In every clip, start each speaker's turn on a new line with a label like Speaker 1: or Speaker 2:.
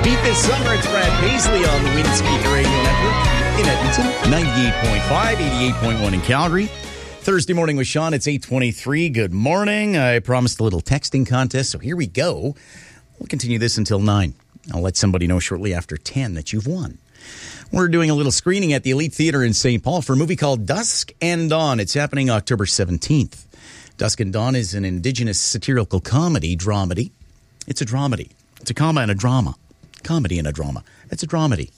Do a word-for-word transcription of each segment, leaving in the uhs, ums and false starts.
Speaker 1: Beat this summer. It's Brad Paisley on the Windspeaker Radio Network in Edmonton, ninety-eight point five, eighty-eight point one in Calgary. Thursday morning with Sean. It's eight twenty-three. Good morning. I promised a little texting contest, so here we go. We'll continue this until nine. I'll let somebody know shortly after ten that you've won. We're doing a little screening at the Elite Theatre in Saint Paul for a movie called Dusk and Dawn. It's happening October seventeenth. Dusk and Dawn is an Indigenous satirical comedy dramedy. It's a dramedy. It's a comma and a drama. Comedy and a drama. It's a dramedy.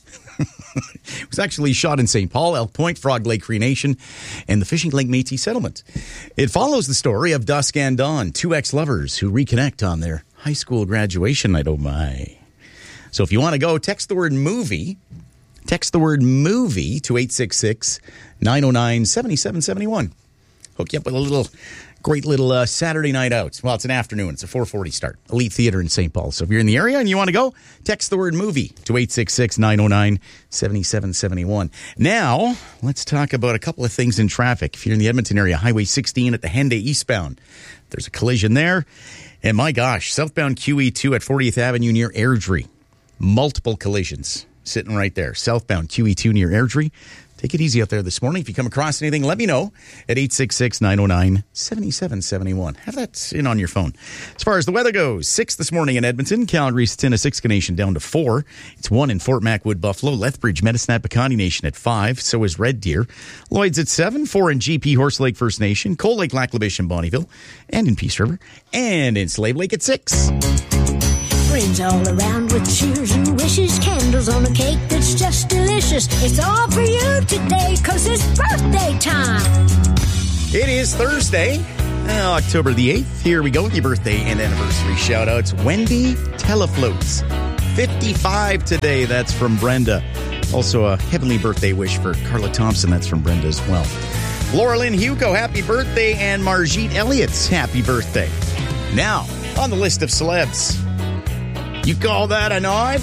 Speaker 1: It was actually shot in Saint Paul, Elk Point, Frog Lake Cree Nation, and the Fishing Lake Métis settlement. It follows the story of Dusk and Dawn, two ex-lovers who reconnect on their high school graduation night. Oh, my. So if you want to go, text the word movie. Text the word movie to eight six six, nine oh nine, seven seven seven one. Hook you up with a little... Great little uh, Saturday night out. Well, it's an afternoon. It's a four forty start. Elite Theatre in Saint Paul. So if you're in the area and you want to go, text the word movie to eight six six, nine oh nine, seven seven seven one. Now, let's talk about a couple of things in traffic. If you're in the Edmonton area, Highway sixteen at the Henday eastbound, there's a collision there. And my gosh, southbound Q E two at fortieth Avenue near Airdrie. Multiple collisions sitting right there. Southbound Q E two near Airdrie. Take it easy out there this morning. If you come across anything, let me know at eight six six, nine oh nine, seven seven seven one. Have that in on your phone. As far as the weather goes, six this morning in Edmonton. Calgary's Tinnisixka Nation down to four. It's one in Fort Macwood, Buffalo. Lethbridge, Medicine Piconti Nation at five. So is Red Deer. Lloyd's at seven. four in G P Horse Lake First Nation. Cold Lake, Lac La Biche, and Bonnyville. And in Peace River. And in Slave Lake at six.
Speaker 2: Friends all around with cheers and wishes, candles on a cake that's just delicious. It's all for you today, cause it's birthday time.
Speaker 1: It is Thursday, uh, October the eighth. Here we go with your birthday and anniversary shout-outs. Wendy Telefloats, fifty-five today. That's from Brenda. Also a heavenly birthday wish for Carla Thompson. That's from Brenda as well. Laura Lynn Hugo, happy birthday. And Margit Elliott's happy birthday. Now, on the list of celebs. You call that a knife?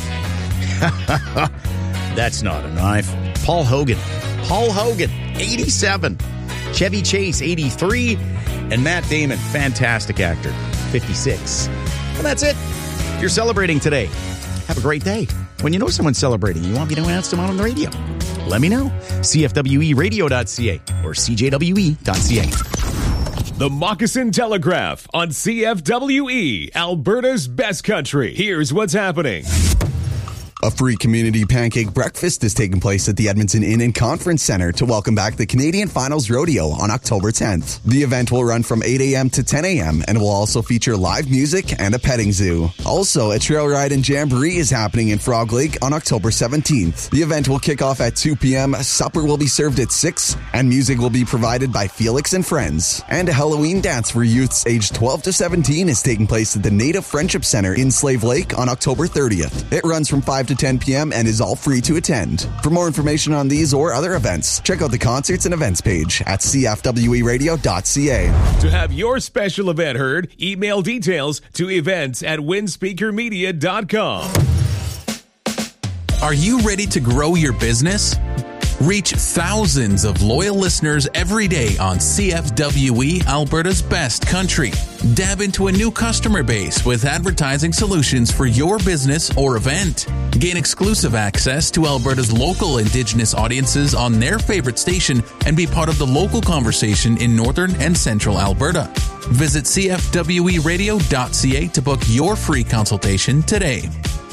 Speaker 1: That's not a knife. Paul Hogan. Paul Hogan, eighty-seven. Chevy Chase, eighty-three. And Matt Damon, fantastic actor, fifty-six. And that's it. If you're celebrating today, have a great day. When you know someone's celebrating, you want me to announce them on the radio, let me know. C F W E radio dot C A or C J W E dot C A.
Speaker 3: The Moccasin Telegraph on C F W E, Alberta's best country. Here's what's happening.
Speaker 4: A free community pancake breakfast is taking place at the Edmonton Inn and Conference Centre to welcome back the Canadian Finals Rodeo on October tenth. The event will run from eight a.m. to ten a.m. and will also feature live music and a petting zoo. Also, a trail ride and jamboree is happening in Frog Lake on October seventeenth. The event will kick off at two p.m., supper will be served at six, and music will be provided by Felix and Friends. And a Halloween dance for youths aged twelve to seventeen is taking place at the Native Friendship Centre in Slave Lake on October thirtieth. It runs from five to ten p.m. and is all free to attend. For more information on these or other events, check out the concerts and events page at C F W E radio dot C A.
Speaker 3: To have your special event heard, email details to events at windspeaker media dot com.
Speaker 5: Are you ready to grow your business? Reach thousands of loyal listeners every day on C F W E, Alberta's best country. Dab into a new customer base with advertising solutions for your business or event. Gain exclusive access to Alberta's local Indigenous audiences on their favorite station and be part of the local conversation in Northern and Central Alberta. Visit C F W E radio dot C A to book your free consultation today.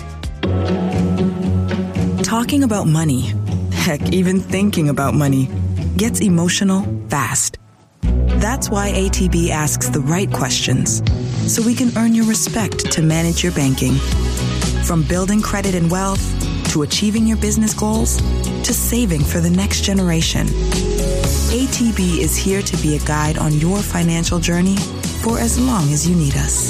Speaker 6: Talking about money, heck, even thinking about money, gets emotional fast. That's why A T B asks the right questions, so we can earn your respect to manage your banking. From building credit and wealth, to achieving your business goals, to saving for the next generation. A T B is here to be a guide on your financial journey for as long as you need us.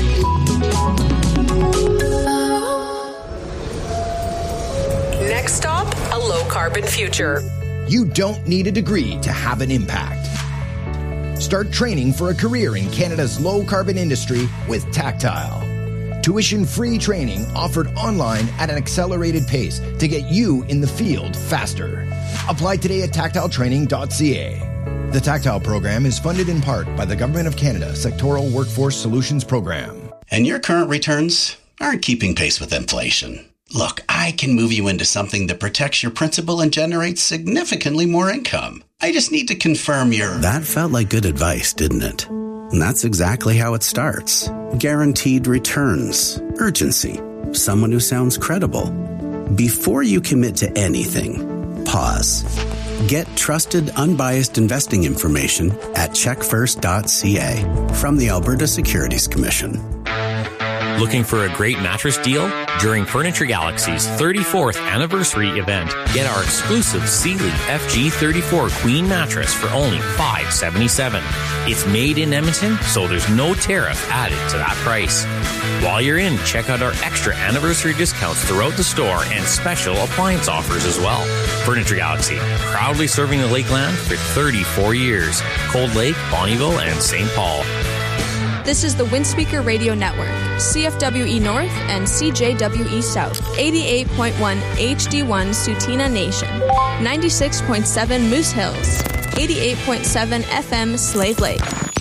Speaker 7: Next stop, a low-carbon future.
Speaker 8: You don't need a degree to have an impact. Start training for a career in Canada's low-carbon industry with Tactile. Tuition-free training offered online at an accelerated pace to get you in the field faster. Apply today at tactile training dot C A. The Tactile program is funded in part by the Government of Canada Sectoral Workforce Solutions Program.
Speaker 9: And your current returns aren't keeping pace with inflation. Look, I can move you into something that protects your principal and generates significantly more income. I just need to confirm your...
Speaker 10: That felt like good advice, didn't it? And that's exactly how it starts. Guaranteed returns. Urgency. Someone who sounds credible. Before you commit to anything, pause. Get trusted, unbiased investing information at check first dot c a from the Alberta Securities Commission.
Speaker 11: Looking for a great mattress deal? During Furniture Galaxy's thirty-fourth anniversary event, get our exclusive Sealy F G thirty-four Queen mattress for only five dollars and seventy-seven cents. It's made in Edmonton, so there's no tariff added to that price. While you're in, check out our extra anniversary discounts throughout the store and special appliance offers as well. Furniture Galaxy, proudly serving the Lakeland for thirty-four years. Cold Lake, Bonnyville, and Saint Paul.
Speaker 12: This is the Windspeaker Radio Network, C F W E North and C J W E South, eighty-eight point one H D one Sutina Nation, ninety-six point seven Moose Hills, eighty-eight point seven F M Slave Lake,